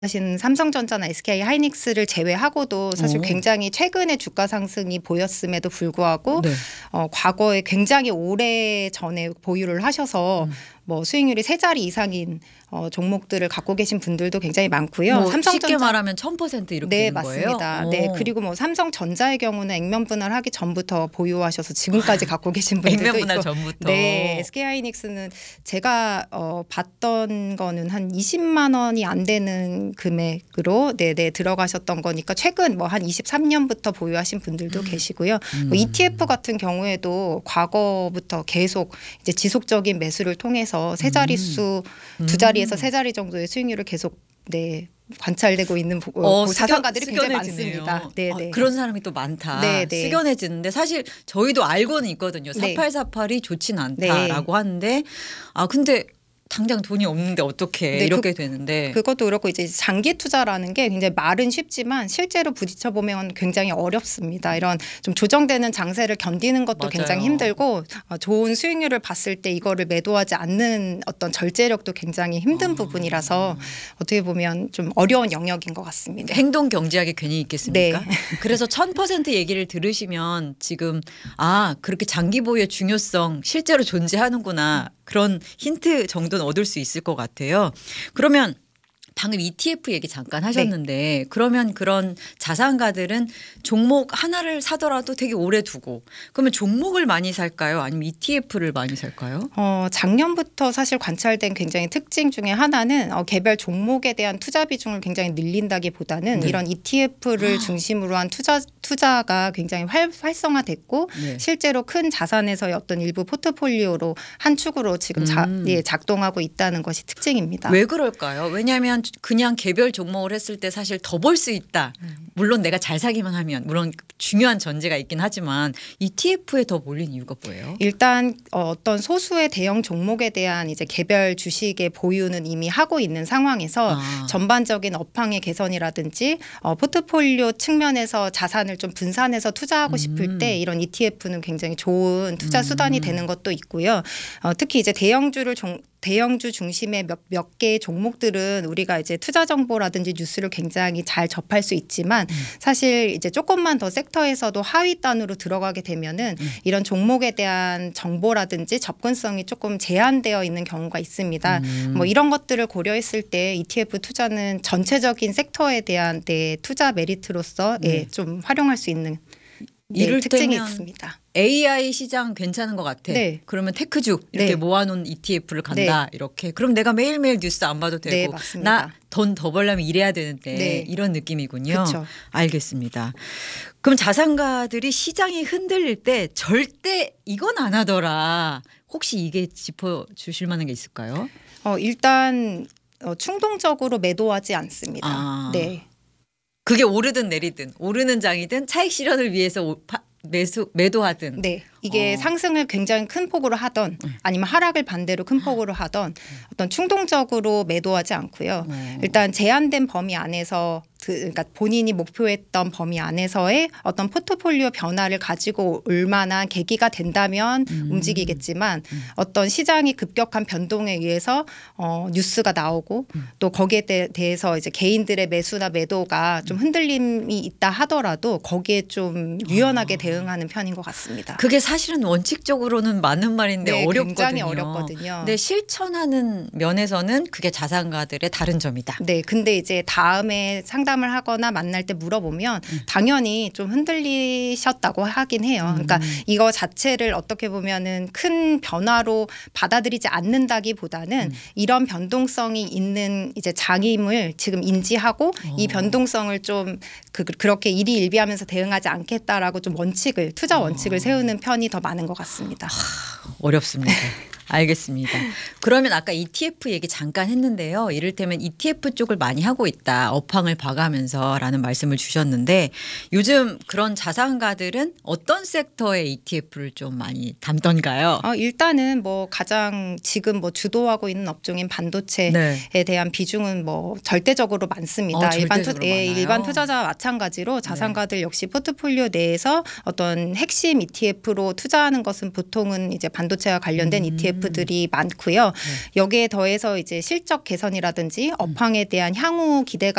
하신 삼성전자나 SK 하이닉스를 제외하고도 사실 오. 굉장히 최근에 주가 상승이 보였음에도 불구하고 네. 과거에 굉장히 오래 전에 보유를 하셔서 뭐 수익률이 세 자리 이상인 종목들을 갖고 계신 분들도 굉장히 많고요. 뭐 쉽게 말하면 1000% 이렇게 네, 되는 거예요? 맞습니다. 네, 그리고 뭐 삼성전자의 경우는 액면 분할하기 전부터 보유하셔서 지금까지 갖고 계신 분들도 액면 분할 있고. 전부터. 네, SK 하이닉스는 제가 봤던 거는 한 20만 원이 안 되는 금액으로 들어가셨던 거니까 최근 뭐 한 23년부터 보유하신 분들도 계시고요. 뭐 ETF 같은 경우에도 과거부터 계속 이제 지속적인 매수를 통해서 세 자릿수 두 자리에서 세 자리 정도의 수익률을 계속 관찰되고 있는 자산가들이 굉장히 숙연해지네요. 많습니다. 네. 그런 사람이 또 많다. 네. 숙연해지는데 사실 저희도 알고는 있거든요. 네. 4848이 좋진 않다라고 하는데 근데 당장 돈이 없는데 어떻게 네, 이렇게 되는데 그것도 그렇고 이제 장기 투자라는 게 굉장히 말은 쉽지만 실제로 부딪혀 보면 굉장히 어렵습니다. 이런 좀 조정되는 장세를 견디는 것도 맞아요. 굉장히 힘들고 좋은 수익률을 봤을 때 이거를 매도하지 않는 어떤 절제력도 굉장히 힘든 부분이라서 어떻게 보면 좀 어려운 영역인 것 같습니다. 행동 경제학이 괜히 있겠습니까? 네. 그래서 1000% 얘기를 들으시면 지금 그렇게 장기 보유의 중요성 실제로 존재하는구나. 그런 힌트 정도는 얻을 수 있을 것 같아요. 그러면 방금 ETF 얘기 잠깐 하셨는데 그러면 그런 자산가들은 종목 하나를 사더라도 되게 오래 두고 그러면 종목을 많이 살까요? 아니면 ETF를 많이 살까요? 작년부터 사실 관찰된 굉장히 특징 중에 하나는 개별 종목에 대한 투자 비중을 굉장히 늘린다기보다는 이런 ETF를 중심으로 한 투자가 굉장히 활성화됐고 실제로 큰 자산에서의 어떤 일부 포트폴리오로 한 축으로 지금 작동하고 있다는 것이 특징입니다. 왜 그럴까요? 왜냐하면 그냥 개별 종목을 했을 때 사실 더 벌 수 있다. 물론 내가 잘 사기만 하면 물론 중요한 전제가 있긴 하지만 ETF에 더 몰린 이유가 뭐예요? 일단 어떤 소수의 대형 종목에 대한 이제 개별 주식의 보유는 이미 하고 있는 상황에서 전반적인 업황의 개선이라든지 포트폴리오 측면에서 자산을 좀 분산해서 투자하고 싶을 때 이런 ETF는 굉장히 좋은 투자 수단이 되는 것도 있고요. 특히 이제 대형주 중심의 몇 개의 종목들은 우리가 이제 투자 정보라든지 뉴스를 굉장히 잘 접할 수 있지만 사실 이제 조금만 더 섹터에서도 하위 단으로 들어가게 되면은 이런 종목에 대한 정보라든지 접근성이 조금 제한되어 있는 경우가 있습니다. 뭐 이런 것들을 고려했을 때 ETF 투자는 전체적인 섹터에 대한 투자 메리트로서 좀 활용할 수 있는 특징이 있습니다. AI 시장 괜찮은 것 같아. 그러면 테크주 이렇게 모아놓은 ETF를 간다. 이렇게. 그럼 내가 매일매일 뉴스 안 봐도 되고 나 돈 더 벌려면 일해야 되는데 이런 느낌이군요. 그쵸. 알겠습니다. 그럼 자산가들이 시장이 흔들릴 때 절대 이건 안 하더라. 혹시 이게 짚어주실 만한 게 있을까요? 일단 충동적으로 매도하지 않습니다. 네. 그게 오르든 내리든 오르는 장이든 차익 실현을 위해서 매도하든. 이게 상승을 굉장히 큰 폭으로 하던 아니면 하락을 반대로 큰 폭으로 하던 어떤 충동적으로 매도하지 않고요. 일단 제한된 범위 안에서 그러니까 본인이 목표했던 범위 안에서의 어떤 포트폴리오 변화를 가지고 올 만한 계기가 된다면 움직이겠지만 어떤 시장이 급격한 변동에 의해서 뉴스가 나오고 또 거기에 대해서 이제 개인들의 매수나 매도가 좀 흔들림이 있다 하더라도 거기에 좀 유연하게 대응하는 편인 것 같습니다. 그게 사실은 원칙적으로는 맞는 말인데 어렵거든요. 굉장히 어렵거든요. 근데 실천하는 면에서는 그게 자산가들의 다른 점이다. 근데 이제 다음에 상담을 하거나 만날 때 물어보면 당연히 좀 흔들리셨다고 하긴 해요. 그러니까 이거 자체를 어떻게 보면은 큰 변화로 받아들이지 않는다기보다는 이런 변동성이 있는 이제 장임을 지금 인지하고 이 변동성을 좀 그렇게 일희일비하면서 대응하지 않겠다라고 좀 투자 원칙을 세우는 편이 더 많은 것 같습니다. 어렵습니다. 알겠습니다. 그러면 아까 ETF 얘기 잠깐 했는데요. 이를테면 ETF 쪽을 많이 하고 있다. 업황을 봐가면서라는 말씀을 주셨는데 요즘 그런 자산가들은 어떤 섹터의 ETF를 좀 많이 담던가요? 일단은 뭐 가장 지금 뭐 주도하고 있는 업종인 반도체에 대한 비중은 뭐 절대적으로 많습니다. 일반 투자자와 마찬가지로 자산가들 역시 포트폴리오 내에서 어떤 핵심 ETF로 투자하는 것은 보통은 이제 반도체와 관련된 ETF ETF들이 많고요. 여기에 더해서 이제 실적 개선이라든지 업황에 대한 향후 기대감